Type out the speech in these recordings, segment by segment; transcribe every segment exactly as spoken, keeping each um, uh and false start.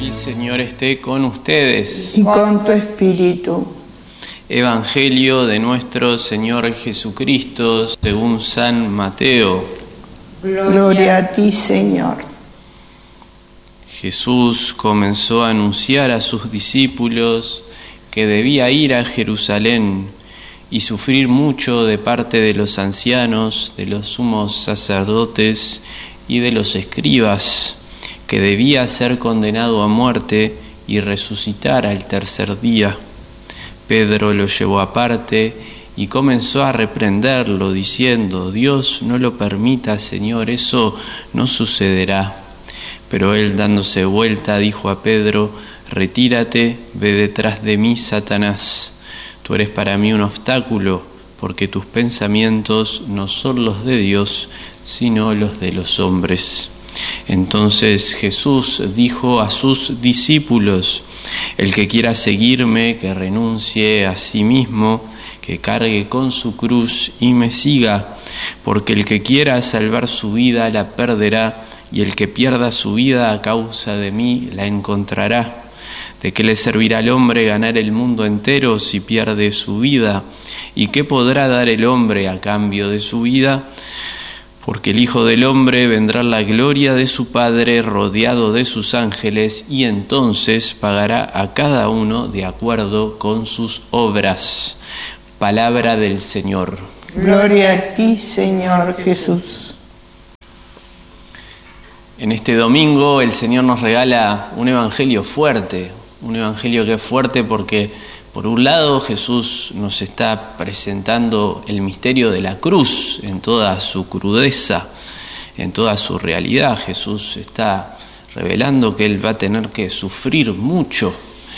El Señor esté con ustedes. Y con tu espíritu. Evangelio de nuestro Señor Jesucristo según San Mateo. Gloria a ti, Señor. Jesús comenzó a anunciar a sus discípulos que debía ir a Jerusalén y sufrir mucho de parte de los ancianos, de los sumos sacerdotes y de los escribas, que debía ser condenado a muerte y resucitar al tercer día. Pedro lo llevó aparte y comenzó a reprenderlo, diciendo: Dios no lo permita, Señor, eso no sucederá. Pero él, dándose vuelta, dijo a Pedro: Retírate, ve detrás de mí, Satanás. Tú eres para mí un obstáculo, porque tus pensamientos no son los de Dios, sino los de los hombres. Entonces Jesús dijo a sus discípulos: El que quiera seguirme, que renuncie a sí mismo, que cargue con su cruz y me siga, porque el que quiera salvar su vida la perderá, y el que pierda su vida a causa de mí la encontrará. ¿De qué le servirá al hombre ganar el mundo entero si pierde su vida? ¿Y qué podrá dar el hombre a cambio de su vida? Porque el Hijo del Hombre vendrá en la gloria de su Padre, rodeado de sus ángeles, y entonces pagará a cada uno de acuerdo con sus obras. Palabra del Señor. Gloria a ti, Señor Jesús. En este domingo el Señor nos regala un evangelio fuerte, un evangelio que es fuerte porque, por un lado, Jesús nos está presentando el misterio de la cruz en toda su crudeza, en toda su realidad. Jesús está revelando que Él va a tener que sufrir mucho.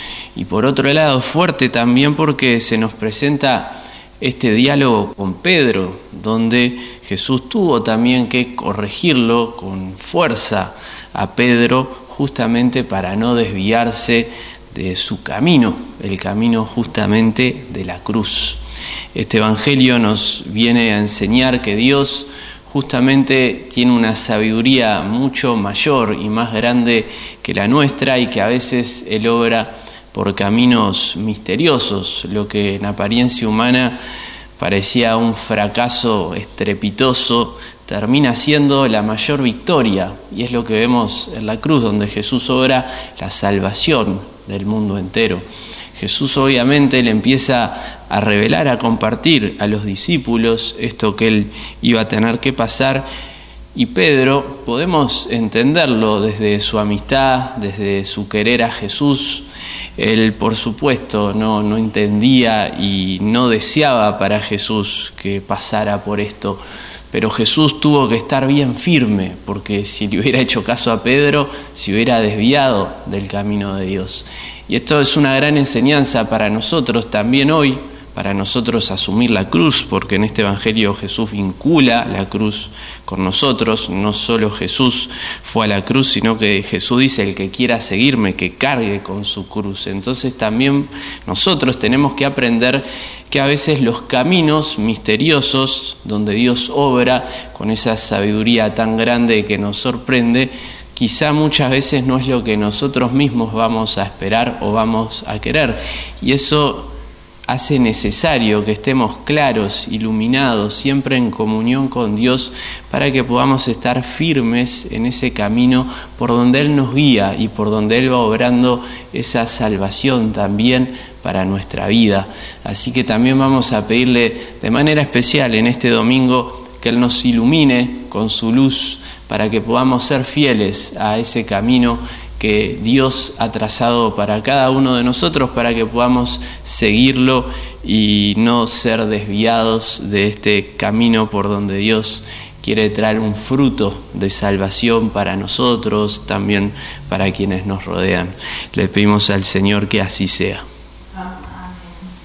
Y por otro lado, fuerte también porque se nos presenta este diálogo con Pedro, donde Jesús tuvo también que corregirlo con fuerza a Pedro, justamente para no desviarse de su camino, el camino justamente de la cruz. Este evangelio nos viene a enseñar que Dios justamente tiene una sabiduría mucho mayor y más grande que la nuestra, y que a veces Él obra por caminos misteriosos. Lo que en apariencia humana parecía un fracaso estrepitoso termina siendo la mayor victoria, y es lo que vemos en la cruz, donde Jesús obra la salvación del mundo entero. Jesús obviamente le empieza a revelar, a compartir a los discípulos esto que Él iba a tener que pasar, y Pedro, podemos entenderlo desde su amistad, desde su querer a Jesús. Él, por supuesto, no, no entendía y no deseaba para Jesús que pasara por esto, pero Jesús tuvo que estar bien firme, porque si le hubiera hecho caso a Pedro, se hubiera desviado del camino de Dios. Y esto es una gran enseñanza para nosotros también hoy, para nosotros asumir la cruz, porque en este evangelio Jesús vincula la cruz con nosotros. No solo Jesús fue a la cruz, sino que Jesús dice: el que quiera seguirme, que cargue con su cruz. Entonces también nosotros tenemos que aprender que a veces los caminos misteriosos, donde Dios obra con esa sabiduría tan grande que nos sorprende, quizá muchas veces no es lo que nosotros mismos vamos a esperar o vamos a querer. Y eso hace necesario que estemos claros, iluminados, siempre en comunión con Dios, para que podamos estar firmes en ese camino por donde Él nos guía y por donde Él va obrando esa salvación también para nuestra vida. Así que también vamos a pedirle de manera especial en este domingo que Él nos ilumine con su luz, para que podamos ser fieles a ese camino que Dios ha trazado para cada uno de nosotros, para que podamos seguirlo y no ser desviados de este camino por donde Dios quiere traer un fruto de salvación para nosotros, también para quienes nos rodean. Le pedimos al Señor que así sea.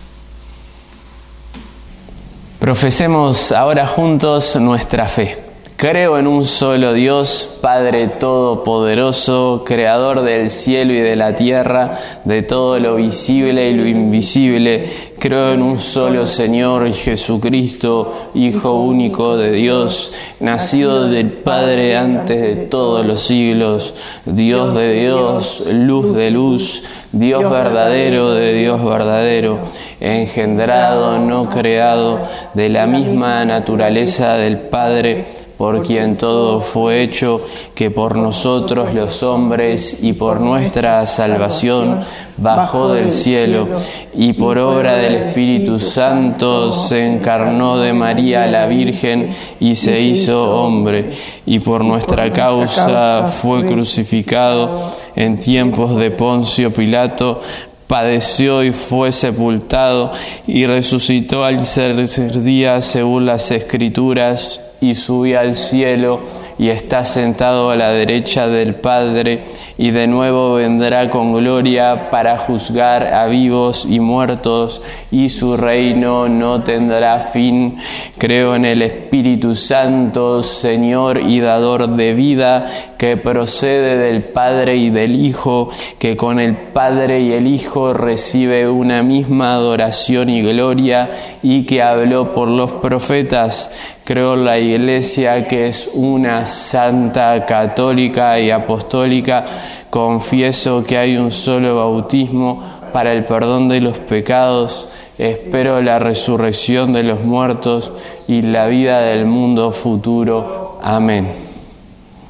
Profesemos ahora juntos nuestra fe. Creo en un solo Dios, Padre Todopoderoso, Creador del cielo y de la tierra, de todo lo visible y lo invisible. Creo en un solo Señor Jesucristo, Hijo único de Dios, nacido del Padre antes de todos los siglos, Dios de Dios, luz de luz, Dios verdadero de Dios verdadero, engendrado, no creado, de la misma naturaleza del Padre, por quien todo fue hecho, que por nosotros los hombres y por nuestra salvación bajó del cielo, y por obra del Espíritu Santo se encarnó de María la Virgen y se hizo hombre, y por nuestra causa fue crucificado en tiempos de Poncio Pilato, padeció y fue sepultado, y resucitó al tercer día según las Escrituras, y subió al cielo, y está sentado a la derecha del Padre, y de nuevo vendrá con gloria para juzgar a vivos y muertos, y su reino no tendrá fin. Creo en el Espíritu Santo, Señor y dador de vida, que procede del Padre y del Hijo, que con el Padre y el Hijo recibe una misma adoración y gloria, y que habló por los profetas. Creo en la Iglesia, que es una santa, católica y apostólica. Confieso que hay un solo bautismo para el perdón de los pecados. Espero la resurrección de los muertos y la vida del mundo futuro. Amén.